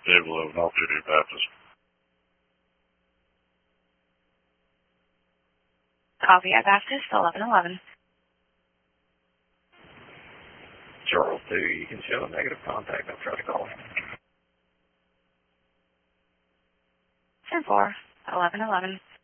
Dave Lowe, North Duty Baptist. Copy at Baptist, 1111. Charles 2, you can show a negative contact. I'll try to call. 10-4, 1111.